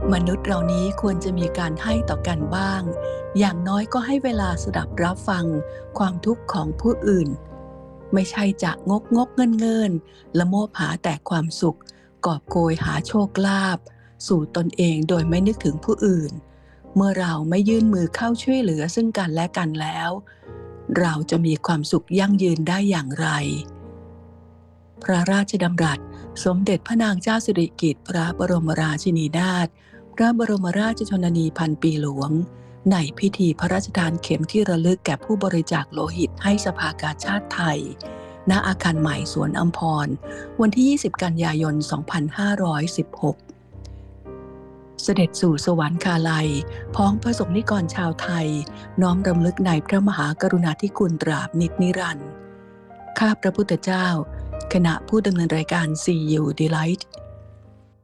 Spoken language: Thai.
มนุษย์เหล่านี้ควรจะมีการให้ต่อกันบ้าง อย่างน้อยก็ให้เวลาสดับรับฟังความทุกข์ของผู้อื่น ไม่ใช่จะงกเงินละโมบหาแต่ความสุขกอบโกยหาโชคลาภสู่ตนเองโดยไม่นึกถึงผู้อื่น เมื่อเราไม่ยื่นมือเข้าช่วยเหลือซึ่งกันและกันแล้ว เราจะมีความสุขยั่งยืนได้อย่างไร พระราชดำรัสสมเด็จพระนางเจ้าสิริกิติ์พระบรมราชินีนาถพระบรมราชชนนีพันปีหลวงในพิธีพระราชทานเข็มที่ระลึกแก่ผู้บริจาคโลหิตให้สภากาชาดไทยณอาคารใหม่สวนอัมพรวันที่ 20 กันยายน 2516 เสด็จสู่สวรรคาลัยพ้องพระสงฆ์นิกรชาวไทยน้อมรำลึกในพระมหากรุณาธิคุณตราบนิจนิรันดร์ข้าพระพุทธเจ้าคณะผู้ดำเนินรายการ See You Delight